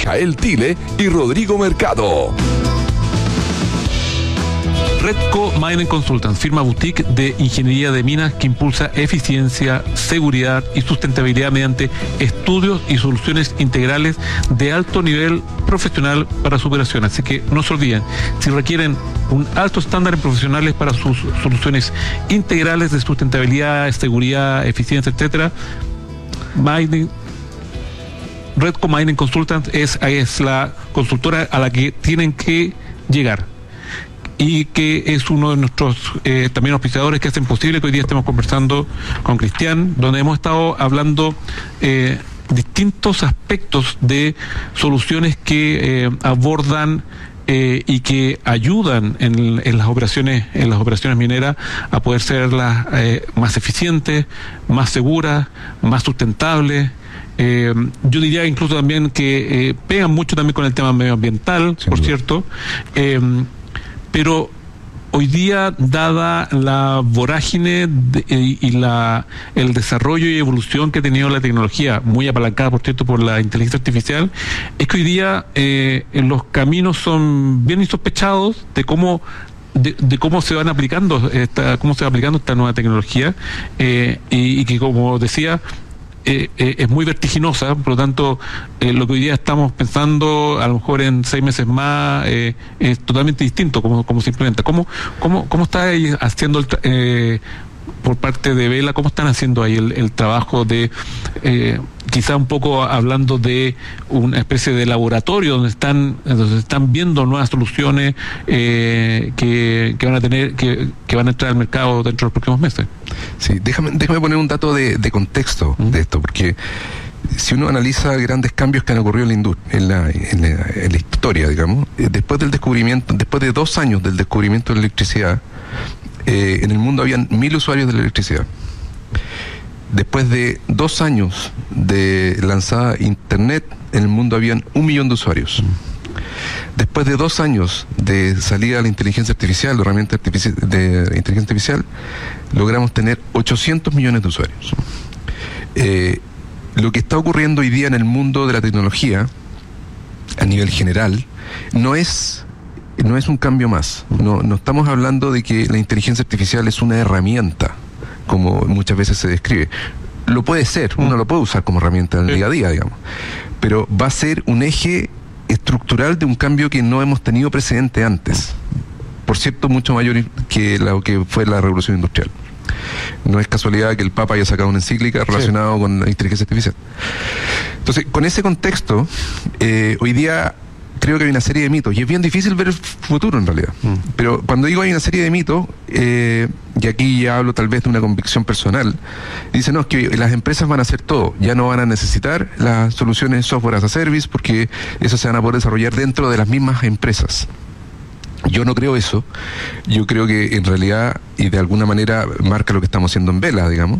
Mijael Tile y Rodrigo Mercado. Redco Mining Consultants, firma boutique de ingeniería de minas que impulsa eficiencia, seguridad y sustentabilidad mediante estudios y soluciones integrales de alto nivel profesional para su operación. Así que no se olviden, si requieren un alto estándar en profesionales para sus soluciones integrales de sustentabilidad, seguridad, eficiencia, etcétera, Redco Mining Consultants es la consultora a la que tienen que llegar, y que es uno de nuestros también auspiciadores que hacen posible que hoy día estemos conversando con Cristian, donde hemos estado hablando distintos aspectos de soluciones que abordan y que ayudan en las operaciones mineras a poder ser más eficientes, más seguras, más sustentables. Yo diría incluso también que pegan mucho también con el tema medioambiental, por cierto. Pero hoy día, dada la vorágine el desarrollo y evolución que ha tenido la tecnología, muy apalancada, por cierto, por la inteligencia artificial, es que hoy día los caminos son bien insospechados de cómo se van aplicando esta nueva tecnología, y que, como decía, es muy vertiginosa. Por lo tanto, lo que hoy día estamos pensando a lo mejor en 6 meses más es totalmente distinto como se implementa. ¿Cómo está ahí haciendo por parte de Vela, cómo están haciendo ahí el trabajo de quizá un poco hablando de una especie de laboratorio donde están viendo nuevas soluciones que van a entrar al mercado dentro de los próximos meses? Sí, déjame poner un dato de contexto de esto, porque si uno analiza grandes cambios que han ocurrido en la historia, digamos, después de 2 años del descubrimiento de la electricidad, en el mundo habían 1.000 usuarios de la electricidad. Después de 2 años de lanzada Internet, en el mundo habían 1 millón de usuarios. Después de 2 años de salida de la inteligencia artificial, de herramientas de inteligencia artificial, logramos tener 800 millones de usuarios. Lo que está ocurriendo hoy día en el mundo de la tecnología, a nivel general, no es un cambio más. No estamos hablando de que la inteligencia artificial es una herramienta, como muchas veces se describe. Lo puede ser, uno lo puede usar como herramienta en el día a día, digamos. Pero va a ser un eje estructural de un cambio que no hemos tenido precedente antes. Por cierto, mucho mayor que lo que fue la revolución industrial. No es casualidad que el Papa haya sacado una encíclica relacionada con la inteligencia artificial. Entonces, con ese contexto, hoy día creo que hay una serie de mitos, y es bien difícil ver el futuro en realidad. Pero cuando digo hay una serie de mitos, y aquí ya hablo tal vez de una convicción personal, dicen, no, es que las empresas van a hacer todo, ya no van a necesitar las soluciones software as a service, porque eso se van a poder desarrollar dentro de las mismas empresas. Yo no creo eso. Yo creo que en realidad, y de alguna manera marca lo que estamos haciendo en Vela, digamos,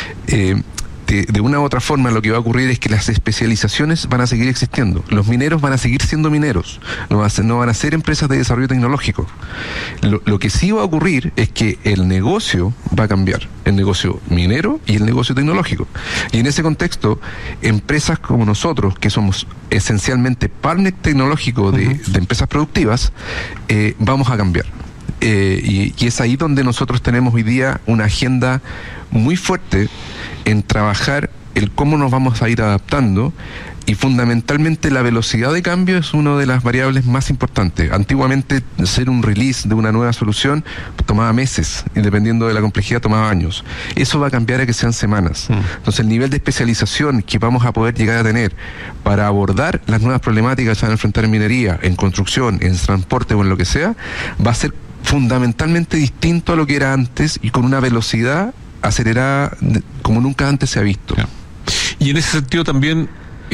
de una u otra forma lo que va a ocurrir es que las especializaciones van a seguir existiendo. Los mineros van a seguir siendo mineros, no van a ser empresas de desarrollo tecnológico. Lo que sí va a ocurrir es que el negocio va a cambiar, el negocio minero y el negocio tecnológico. Y en ese contexto, empresas como nosotros, que somos esencialmente partner tecnológico de empresas productivas, vamos a cambiar. Y es ahí donde nosotros tenemos hoy día una agenda muy fuerte en trabajar el cómo nos vamos a ir adaptando, y fundamentalmente la velocidad de cambio es una de las variables más importantes. Antiguamente hacer un release de una nueva solución tomaba meses, y dependiendo de la complejidad tomaba años. Eso va a cambiar a que sean semanas. Entonces el nivel de especialización que vamos a poder llegar a tener para abordar las nuevas problemáticas que se van a enfrentar en minería, en construcción, en transporte o en lo que sea, va a ser fundamentalmente distinto a lo que era antes, y con una velocidad acelerada como nunca antes se ha visto. Y en ese sentido también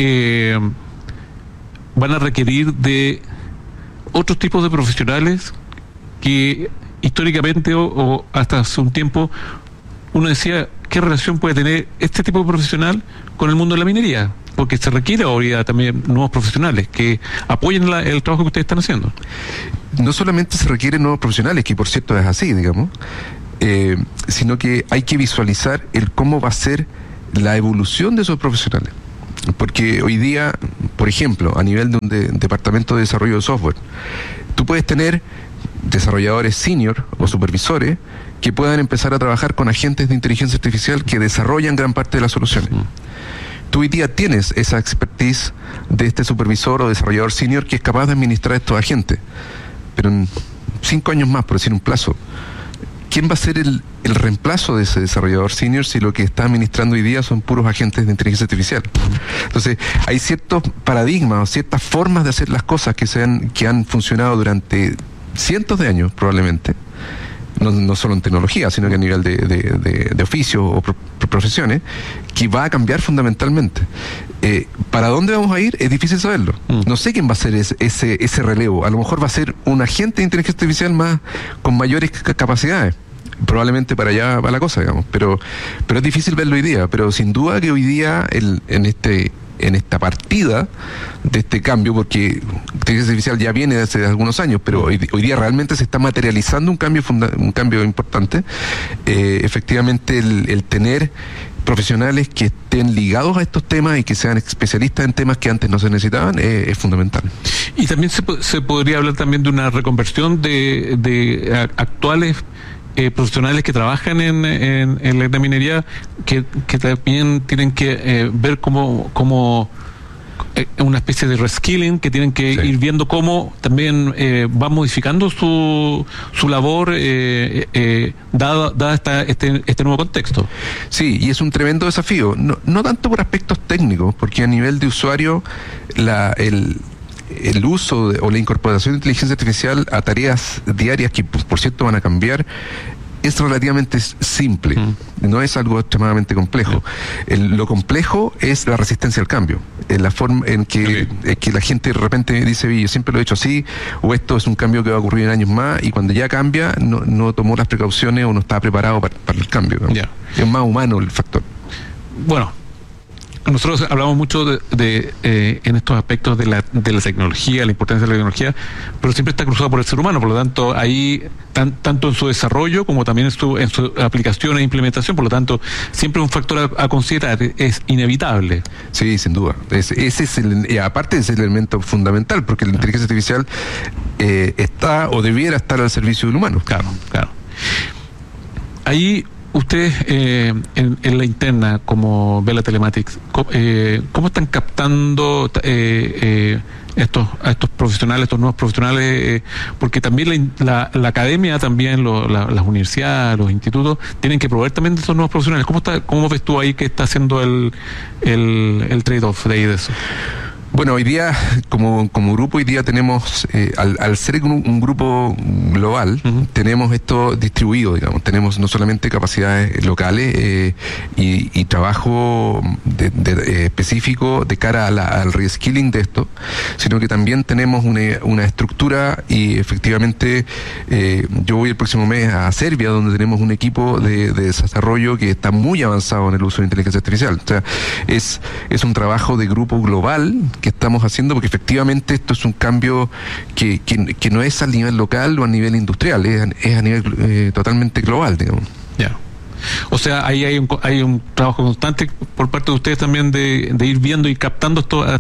van a requerir de otros tipos de profesionales que históricamente o hasta hace un tiempo uno decía, ¿qué relación puede tener este tipo de profesional con el mundo de la minería? Porque se requiere ahora también nuevos profesionales que apoyen el trabajo que ustedes están haciendo. No solamente se requieren nuevos profesionales, que por cierto es así, digamos, sino que hay que visualizar el cómo va a ser la evolución de esos profesionales. Porque hoy día, por ejemplo, a nivel de un departamento de desarrollo de software, tú puedes tener desarrolladores senior o supervisores que puedan empezar a trabajar con agentes de inteligencia artificial que desarrollan gran parte de las soluciones. Tú hoy día tienes esa expertise de este supervisor o desarrollador senior que es capaz de administrar estos agentes. Pero en 5 años más, por decir un plazo, ¿quién va a ser el reemplazo de ese desarrollador senior si lo que está administrando hoy día son puros agentes de inteligencia artificial? Entonces, hay ciertos paradigmas o ciertas formas de hacer las cosas que han funcionado durante cientos de años probablemente, no solo en tecnología, sino que a nivel de oficios o profesiones, que va a cambiar fundamentalmente. ¿Para dónde vamos a ir? Es difícil saberlo. No sé quién va a ser ese relevo. A lo mejor va a ser un agente de inteligencia artificial con mayores capacidades. Probablemente para allá va la cosa, digamos. Pero es difícil verlo hoy día. Pero sin duda que hoy día en esta partida de este cambio, porque inteligencia artificial ya viene de hace algunos años, pero hoy día realmente se está materializando un cambio importante. Efectivamente, el tener profesionales que estén ligados a estos temas y que sean especialistas en temas que antes no se necesitaban es fundamental. Y también se podría hablar también de una reconversión de actuales profesionales que trabajan en la minería que también tienen que ver como una especie de reskilling, que tienen que ir viendo cómo también va modificando su labor dada este nuevo contexto. Sí, y es un tremendo desafío, no tanto por aspectos técnicos, porque a nivel de usuario el uso o la incorporación de inteligencia artificial a tareas diarias que por cierto van a cambiar es relativamente simple, no es algo extremadamente complejo. Lo complejo es la resistencia al cambio, la forma en que la gente de repente dice, yo siempre lo he hecho así, o esto es un cambio que va a ocurrir en años más, y cuando ya cambia no tomó las precauciones o no estaba preparado para el cambio, ¿no? Es más humano el factor. Bueno, nosotros hablamos mucho en estos aspectos de la tecnología, la importancia de la tecnología, pero siempre está cruzado por el ser humano, por lo tanto, ahí, tanto en su desarrollo como también en su aplicación e implementación, por lo tanto, siempre un factor a considerar, es inevitable. Sí, sin duda. Aparte es el elemento fundamental, porque la inteligencia artificial está o debiera estar al servicio del humano. Claro. Ahí, ustedes en la interna como Vela Telematics, ¿cómo están captando a estos profesionales, estos nuevos profesionales? Porque también la academia, también las universidades, los institutos tienen que proveer también de estos nuevos profesionales. ¿Cómo ves tú ahí que está haciendo el trade-off de ahí de eso? Bueno, hoy día, como grupo, hoy día tenemos, al ser un grupo global, tenemos esto distribuido, digamos. Tenemos no solamente capacidades locales y trabajo específico de cara al reskilling de esto, sino que también tenemos una estructura y efectivamente yo voy el próximo mes a Serbia, donde tenemos un equipo de desarrollo que está muy avanzado en el uso de inteligencia artificial. O sea, es un trabajo de grupo global que estamos haciendo, porque efectivamente esto es un cambio que no es a nivel local o a nivel industrial, es a nivel totalmente global, digamos. Ya. O sea, ahí hay un trabajo constante por parte de ustedes también de ir viendo y captando a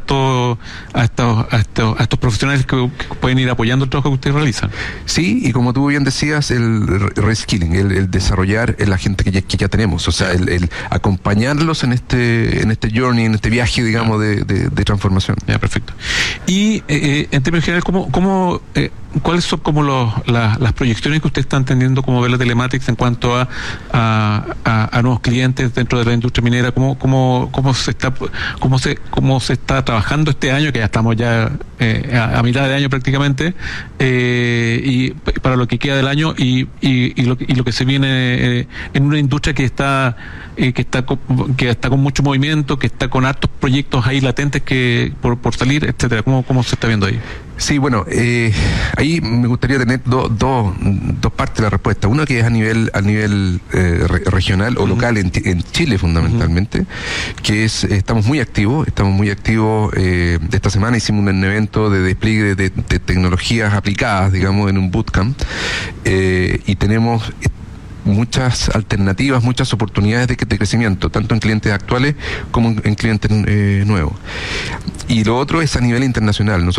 estos profesionales que pueden ir apoyando el trabajo que ustedes realizan. Sí, y como tú bien decías, el reskilling, el desarrollar la gente que ya tenemos, o sea, el acompañarlos en este journey, en este viaje, digamos, de transformación. Ya, perfecto. Y en términos generales, ¿cuáles son como las proyecciones que ustedes están teniendo como Vela Telematics en cuanto a nuevos clientes dentro de la industria minera? ¿Cómo se está trabajando este año, que ya estamos ya a mitad de año prácticamente, y para lo que queda del año y lo que se viene en una industria que está con mucho movimiento, que está con hartos proyectos ahí latentes que por salir, etcétera? ¿Cómo se está viendo ahí? Sí, bueno, ahí me gustaría tener dos partes de la respuesta. Una que es a nivel regional o local en Chile fundamentalmente, que estamos muy activos. Esta semana hicimos un evento de despliegue de tecnologías aplicadas, digamos, en un bootcamp, y tenemos muchas alternativas, muchas oportunidades de crecimiento, tanto en clientes actuales como en clientes nuevos. Y lo otro es a nivel internacional.